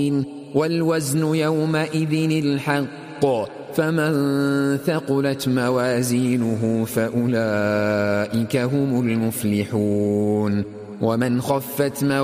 والوزن يومئذ الحق فمن ثقلت موازينه فأولئك هم المفلحون ومن خفت